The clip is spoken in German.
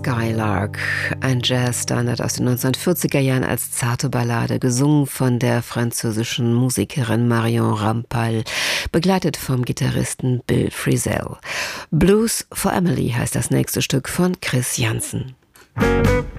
Skylark, ein Jazzstandard aus den 1940er Jahren als zarte Ballade, gesungen von der französischen Musikerin Marion Rampal, begleitet vom Gitarristen Bill Frisell. Blues for Emily heißt das nächste Stück von Chris Janson.